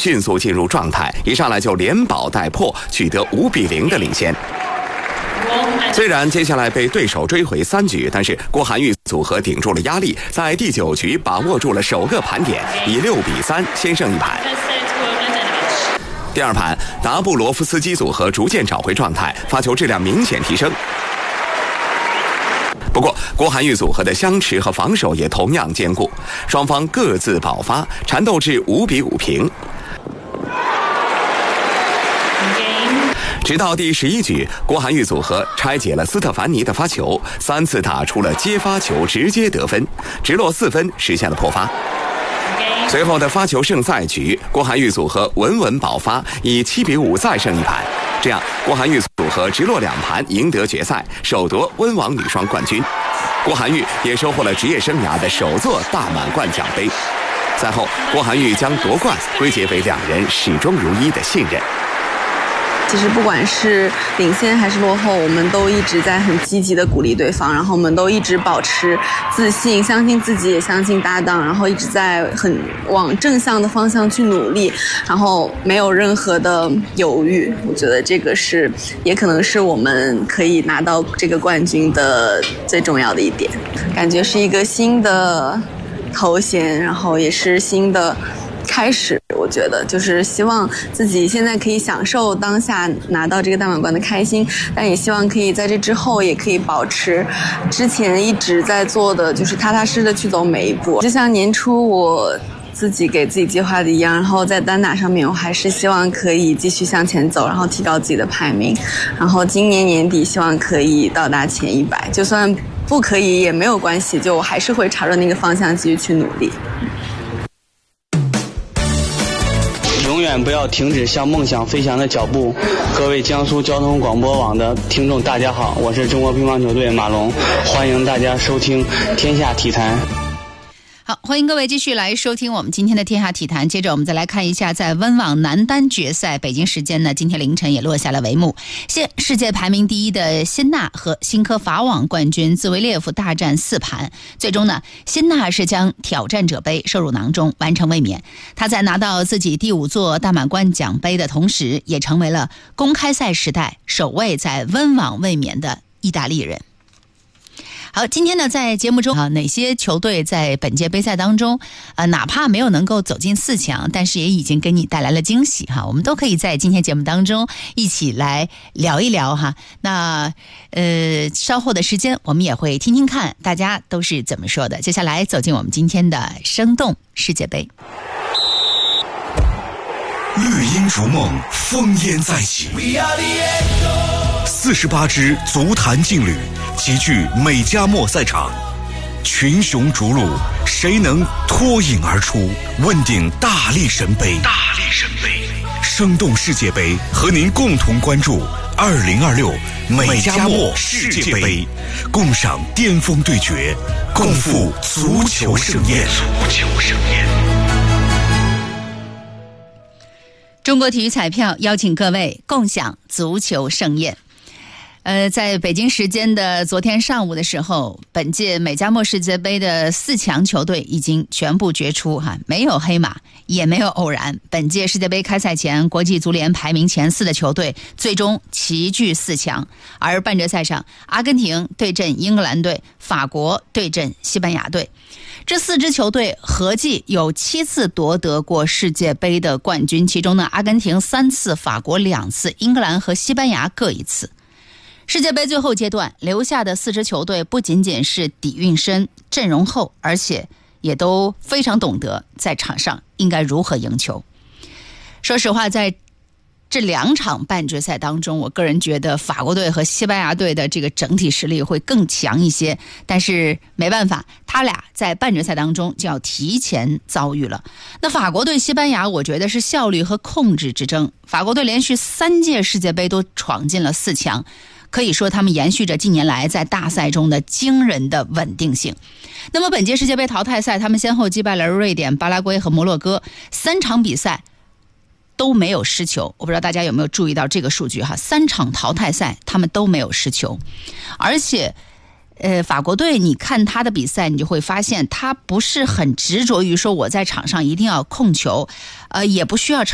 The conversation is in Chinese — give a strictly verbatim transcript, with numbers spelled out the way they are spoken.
迅速进入状态，一上来就连保带破，取得五比零的领先。虽然接下来被对手追回三局，但是郭涵玉组合顶住了压力，在第九局把握住了首个盘点，以六比三先胜一盘。第二盘，达布罗夫斯基组合逐渐找回状态，发球质量明显提升。不过，郭涵玉组合的相持和防守也同样坚固，双方各自爆发，缠斗至五比五平。直到第十一局，郭涵玉组合拆解了斯特凡尼的发球，三次打出了接发球，直接得分，直落四分，实现了破发。随后的发球胜赛局，郭涵玉组合稳稳保发，以七比五再胜一盘。这样，郭涵玉组合直落两盘赢得决赛，首夺温网女双冠军。郭涵玉也收获了职业生涯的首座大满贯奖杯。赛后，郭涵玉将夺冠归结为两人始终如一的信任。 其实不管是领先还是落后，我们都一直在很积极的鼓励对方，然后我们都一直保持自信，相信自己也相信搭档，然后一直在很往正向的方向去努力，然后没有任何的犹豫。我觉得这个是也可能是我们可以拿到这个冠军的最重要的一点。感觉是一个新的头衔，然后也是新的开始。我觉得就是希望自己现在可以享受当下拿到这个大满贯的开心，但也希望可以在这之后也可以保持之前一直在做的，就是踏踏实实的去走每一步。就像年初我自己给自己计划的一样，然后在单打上面我还是希望可以继续向前走，然后提高自己的排名，然后今年年底希望可以到达前一百，就算不可以也没有关系，就我还是会朝着那个方向继续去努力。 永远不要停止向梦想飞翔的脚步。各位江苏交通广播网的听众大家好，我是中国乒乓球队马龙，欢迎大家收听天下体坛。 好，欢迎各位继续来收听我们今天的天下体坛。接着我们再来看一下，在温网男单决赛，北京时间呢今天凌晨也落下了帷幕。现世界排名第一的辛纳和新科法网冠军兹维列夫大战四盘，最终呢辛纳是将挑战者杯收入囊中，完成卫冕。他在拿到自己第五座大满贯奖杯的同时，也成为了公开赛时代首位在温网卫冕的意大利人。好，今天呢，在节目中啊，哪些球队在本届杯赛当中，呃，哪怕没有能够走进四强，但是也已经给你带来了惊喜哈。我们都可以在今天节目当中一起来聊一聊哈。那呃，稍后的时间我们也会听听看大家都是怎么说的。接下来走进我们今天的生动世界杯。 绿荫逐梦，烽烟再起。四十八支足坛劲旅齐聚美加墨赛场，群雄逐鹿，谁能脱颖而出？问鼎大力神杯。大力神杯，生动世界杯，和您共同关注二零二六美加墨世界杯，共赏巅峰对决，共赴足球盛宴。足球盛宴。 中国体育彩票邀请各位共享足球盛宴。呃，在北京时间的昨天上午的时候，本届美加墨世界杯的四强球队已经全部决出哈，没有黑马，也没有偶然。本届世界杯开赛前，国际足联排名前四的球队最终齐聚四强，而半决赛上，阿根廷对阵英格兰队，法国对阵西班牙队。这四支球队合计有七次夺得过世界杯的冠军，其中呢，阿根廷三次，法国两次，英格兰和西班牙各一次。世界杯最后阶段留下的四支球队不仅仅是底蕴深、阵容厚，而且也都非常懂得在场上应该如何赢球。说实话，在这两场半决赛当中，我个人觉得法国队和西班牙队的这个整体实力会更强一些，但是没办法，他俩在半决赛当中就要提前遭遇了。那法国队、西班牙，我觉得是效率和控制之争。法国队连续三届世界杯都闯进了四强，可以说他们延续着近年来在大赛中的惊人的稳定性。那么本届世界杯淘汰赛，他们先后击败了瑞典、巴拉圭和摩洛哥，三场比赛都没有失球。我不知道大家有没有注意到这个数据哈，三场淘汰赛他们都没有失球。而且呃，法国队你看他的比赛，你就会发现他不是很执着于说我在场上一定要控球，呃，也不需要